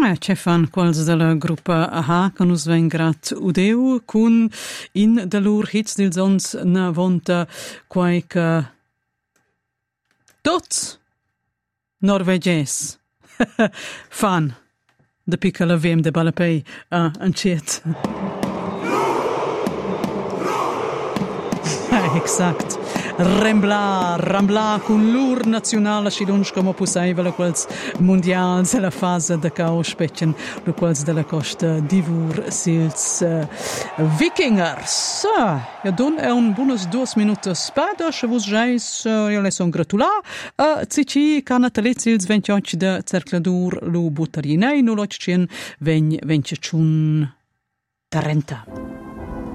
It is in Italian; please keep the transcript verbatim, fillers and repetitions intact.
E c'è fan quals della gruppa Aha che nus ven grat udeu cun in da lur hits dils ons na vonta quaica tots norveges fan de piccola vem de balapei a ancet. Exact. Rembla, rambla con l'ur nazionale scilunsch come possibile quels mondials la fase de cau spechen lo quels della costa divur sils uh, vikingers. Ja don è un bonus dos minutos spada che vos jais uh, io le son gratula a cici canatalet sils ventioch de cercladur lo butarinei no loch cien ven vencechun trenta.